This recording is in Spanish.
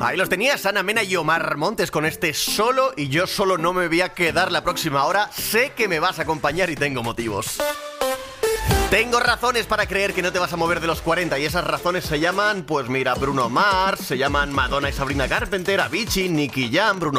Ahí los tenías, Ana Mena y Omar Montes con este Solo, y yo solo no me voy a quedar la próxima hora. Sé que me vas a acompañar y tengo motivos. Tengo razones para creer que no te vas a mover de los 40, y esas razones se llaman, pues mira, Bruno Mars, se llaman Madonna y Sabrina Carpenter, Avicii, Nicky Jam, Bruno